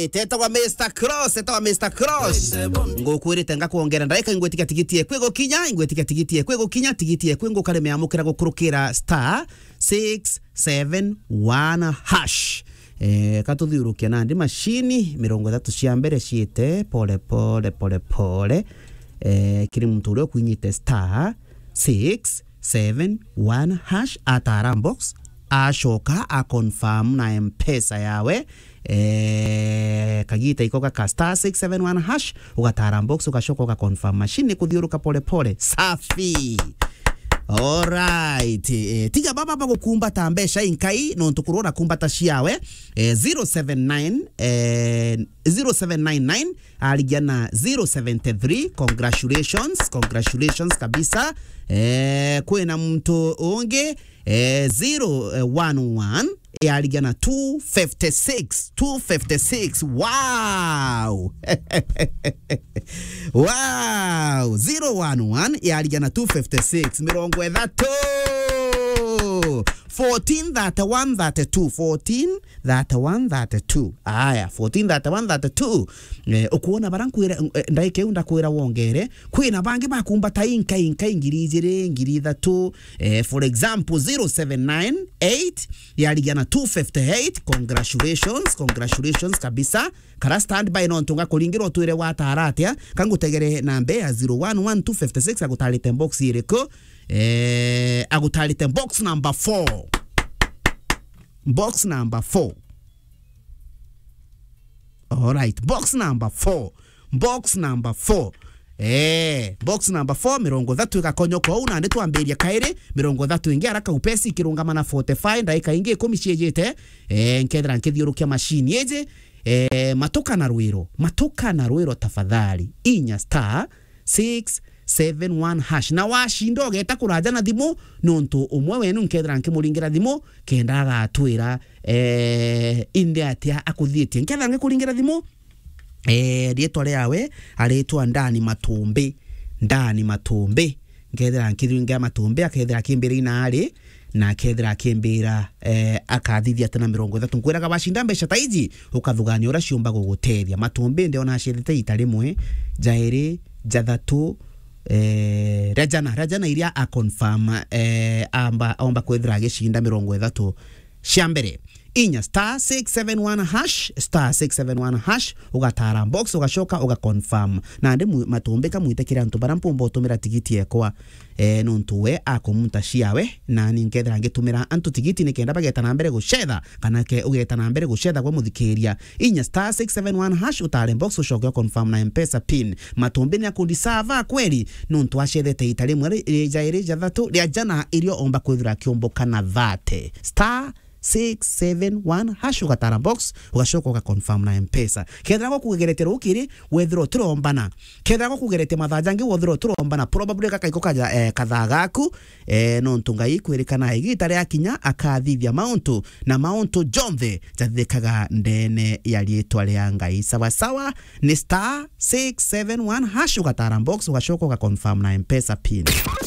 Tetwa Mr. Cross. Ngukwirite ngakuongera ndaika ingwetika tigitie kwego kinya ingwetika tigitie kwego kinya tigitie kwengo kareme amukira gukurukira star 671 hash. Katuthiurukia na ndi mashini 30 cia mbere ciite pole kiri muntu uri kunyite star 671 hash atara box ashoka a confirm na M-Pesa yawe kagita ikoka ka star 671 hash ugatara box ugashoka uka confirm machine kuthiuruka pole safi. Alright, tiga baba bago kumbata mbesha inkai no ntukurona kumbata shiawe 0799 aligana 073. Congratulations kabisa. Kwena mtu onge 011 aligana 256. Wow. Wow, 011 aligana 256 mirongo ethatu 14 aya 14 ukuona barankwira ndaike unda kwira wongere kwina bangi bakumbata inka ingiri ngiri thatu for example 0798 yaligana 258. Congratulations kabisa. Kara standby no ntunga kuringiro twire wataratia kangutegere nambe ya 011256 agutalite box ireko agutalite box number 4. Box number 4. Alright, box number 4. Box number 4 mirongo thatu ikakonyoko una ndi twambiria kaire mirongo thatu ingi araka upesi kirungamana 45 ndaika ingi 10 ciejete nkethra nkithiurukia machine yeje matoka na rwiro tafadhali inya star 671 hash na washindo geta kuraja na thimo nonto umwe wenu nkethra nkimuringira thimo kenda gatwira inde atia akuthietie nkethra ngikuringira thimo rietwa riawe aritwa Ndani Matumbi nkethra nkiringa Matumbi akethra kimbira inari na kethra kimbira akathithia tena 30 nkwiraga bashinda mbesha taiji ukathugania ura ciumba gugutethia Matumbi ndio na ciethete itarimwe jairi jathatu rajana iria a confirm omba kwethra gishinda 30 cia mbere inya star 671 hash ugatara box ugashoka uga confirm na ndi Matumbi kamwitekira antu barampumba utumira tigiti ekwa nontuwe akomunta ciawe na ninkethra ngitumira antu tigiti nikenda bageta na mbere gucetha kana ke ugeta na mbere gucetha kwa muthikiria inya star 671 hash utare box ushoke confirm na M-Pesa pin. Matumbi ni akundisava kweli nontu acethete itarimwe jairi jathatu ria jana irio omba kwithira kiombo kana thate star 671 hash ugatara box ugashoka uka confirm na M-Pesa kethra go kugeretera ukiri wethiro turombana kethra go kugerete mathajangi wethiro turombana probably kakaiko kaja kathagaku no ntungai kwirikana igitare akinya akathithia mauntu na mauntu jonthe jathekaga ndene ya rietwa ria Ngai sawa ni star 671 hash ugatara box ugashoka uka confirm na M-Pesa pin.